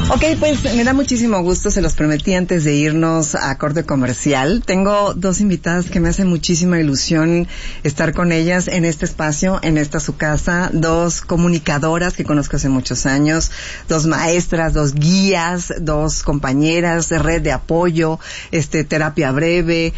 Ok, pues me da muchísimo gusto, se los prometí antes de irnos a corte comercial. Tengo dos invitadas que me hace muchísima ilusión estar con ellas en este espacio, en esta su casa, dos comunicadoras que conozco hace muchos años, dos maestras, dos guías, dos compañeras de red de apoyo, terapia breve,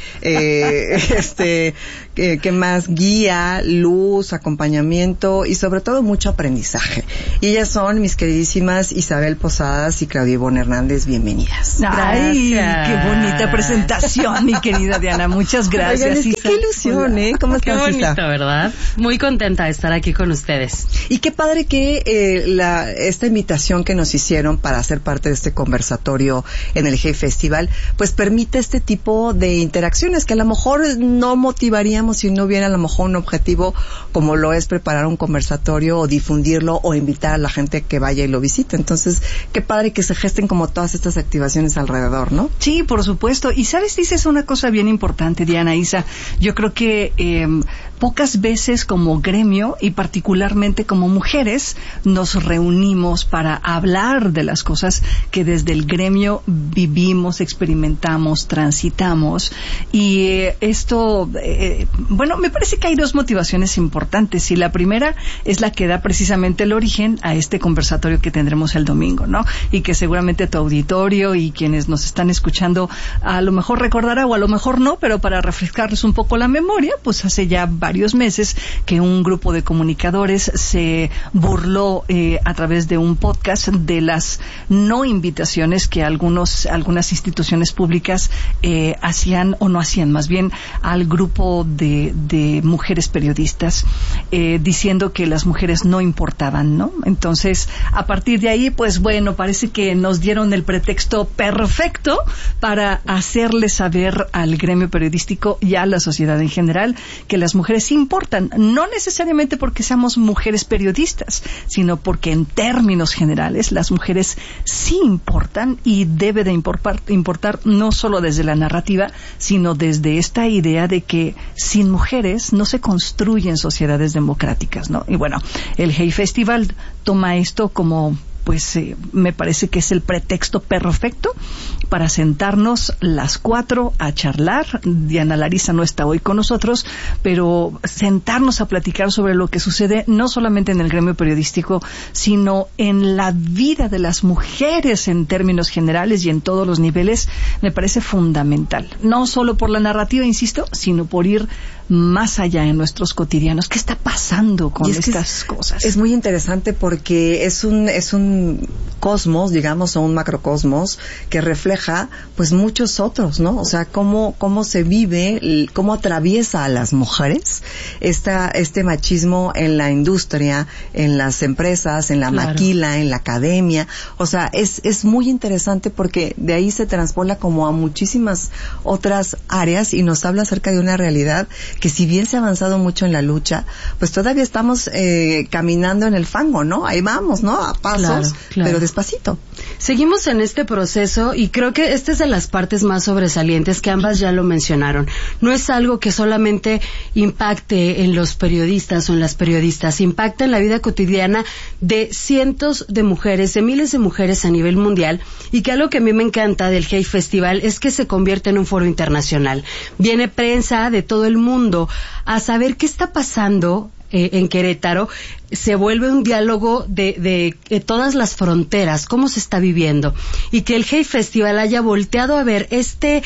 ¿qué más? Guía, luz, acompañamiento y sobre todo mucho aprendizaje. Y ellas son mis queridísimas Isabel Posadas y Claudia Ivonne Hernández. Bienvenidas. Ay, qué bonita presentación, mi querida Diana. Muchas gracias. Oigan, qué ilusión, ¿eh? ¿Cómo estás, Qué bonito, Isa? ¿verdad? Muy contenta de estar aquí con ustedes. Y qué padre que esta invitación que nos hicieron para ser parte de este conversatorio en el Hey Festival, pues permite este tipo de interacciones que a lo mejor no motivaríamos si no hubiera a lo mejor un objetivo como lo es preparar un conversatorio o difundirlo o invitar a la gente que vaya y lo visite. Entonces, qué padre que se gesten como todas estas activaciones alrededor, ¿no? Sí, por supuesto. Y sabes, dices una cosa bien importante, Diana, Isa. Yo creo que pocas veces como gremio y particularmente como mujeres nos reunimos para hablar de las cosas que desde el gremio vivimos, experimentamos, transitamos. Y esto, me parece que hay dos motivaciones importantes. Y la primera es la que da precisamente el origen a este conversatorio que tendremos el domingo, ¿no? Y que seguramente tu auditorio y quienes nos están escuchando a lo mejor recordará o a lo mejor no, pero para refrescarles un poco la memoria, pues hace ya varios meses que un grupo de comunicadores se burló a través de un podcast de las no invitaciones que algunas instituciones públicas hacían o no hacían, más bien al grupo de mujeres periodistas, diciendo que las mujeres no importaban, ¿no? Entonces, a partir de ahí, pues bueno, parece que nos dieron el pretexto perfecto para hacerle saber al gremio periodístico y a la sociedad en general que las mujeres importan, no necesariamente porque seamos mujeres periodistas, sino porque en términos generales las mujeres sí importan y debe de importar no solo desde la narrativa, sino desde esta idea de que sin mujeres no se construyen sociedades democráticas, ¿no? Y bueno, el Hey Festival toma esto como me parece que es el pretexto perfecto para sentarnos las cuatro a charlar. Diana Larisa no está hoy con nosotros, pero sentarnos a platicar sobre lo que sucede no solamente en el gremio periodístico, sino en la vida de las mujeres en términos generales y en todos los niveles, me parece fundamental. No solo por la narrativa, insisto, sino por ir más allá en nuestros cotidianos. ¿Qué está pasando con estas cosas? Es muy interesante porque es un cosmos, digamos, o un macrocosmos que refleja pues muchos otros, ¿no? O sea, cómo se vive, cómo atraviesa a las mujeres este machismo en la industria, en las empresas, en la maquila, en la academia. O sea, es muy interesante porque de ahí se transpola como a muchísimas otras áreas y nos habla acerca de una realidad que si bien se ha avanzado mucho en la lucha, pues todavía estamos caminando en el fango, ¿no? Ahí vamos, ¿no? A pasos, pero despacito. Seguimos en este proceso y creo que esta es de las partes más sobresalientes que ambas ya lo mencionaron. No es algo que solamente impacte en los periodistas o en las periodistas, impacta en la vida cotidiana de cientos de mujeres, de miles de mujeres a nivel mundial, y que algo que a mí me encanta del Hey Festival es que se convierte en un foro internacional. Viene prensa de todo el mundo a saber qué está pasando en Querétaro. Se vuelve un diálogo de todas las fronteras, cómo se está viviendo, y que el Hey Festival haya volteado a ver este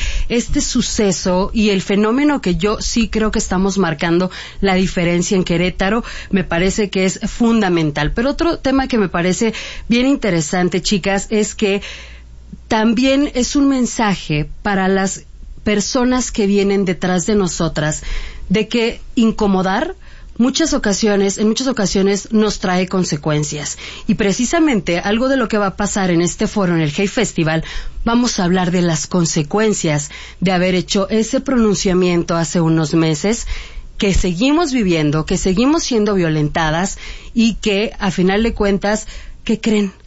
suceso y el fenómeno que yo sí creo que estamos marcando la diferencia en Querétaro, me parece que es fundamental. Pero otro tema que me parece bien interesante, chicas, es que también es un mensaje para las personas que vienen detrás de nosotras, de que incomodar en muchas ocasiones nos trae consecuencias. Y precisamente algo de lo que va a pasar en este foro, en el Hey Festival, vamos a hablar de las consecuencias de haber hecho ese pronunciamiento hace unos meses, que seguimos viviendo, que seguimos siendo violentadas y que, a final de cuentas, ¿qué creen?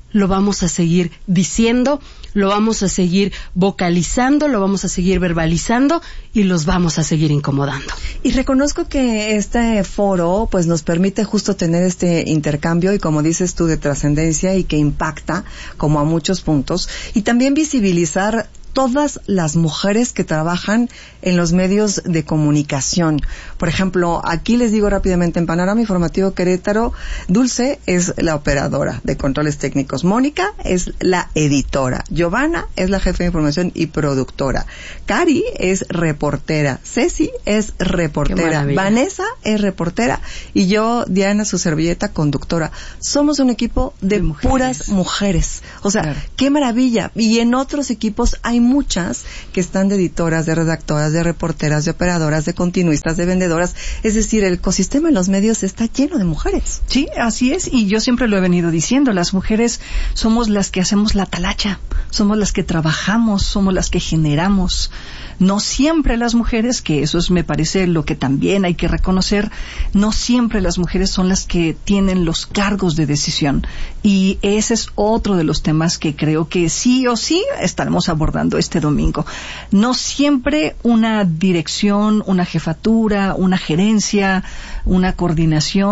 lo vamos a seguir diciendo, lo vamos a seguir vocalizando, lo vamos a seguir verbalizando y los vamos a seguir incomodando. Y reconozco que este foro pues nos permite justo tener este intercambio y, como dices tú, de trascendencia y que impacta como a muchos puntos, y también visibilizar todas las mujeres que trabajan en los medios de comunicación. Por ejemplo, aquí les digo rápidamente, en Panorama Informativo Querétaro, Dulce es la operadora de controles técnicos, Mónica es la editora, Giovanna es la jefe de información y productora, Cari es reportera, Ceci es reportera, Vanessa es reportera y yo, Diana, su servilleta, conductora. Somos un equipo de puras mujeres. O sea, claro, qué maravilla. Y en otros equipos hay muchas que están de editoras, de redactoras, de reporteras, de operadoras, de continuistas, de vendedoras. Es decir, el ecosistema en los medios está lleno de mujeres. Sí, así es. Y yo siempre lo he venido diciendo. Las mujeres somos las que hacemos la talacha. Somos las que trabajamos. Somos las que generamos. No siempre las mujeres, que eso es, me parece, lo que también hay que reconocer, no siempre las mujeres son las que tienen los cargos de decisión. Y ese es otro de los temas que creo que sí o sí estaremos abordando este domingo. No siempre una dirección, una jefatura, una gerencia, una coordinación